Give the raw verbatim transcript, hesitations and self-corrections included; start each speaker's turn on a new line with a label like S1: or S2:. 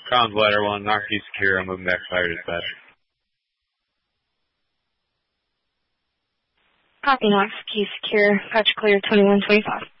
S1: Comms ladder one, knock key secure, I'm moving back fire dispatch.
S2: Copy, Knox, key secure, patch clear, twenty-one twenty-five.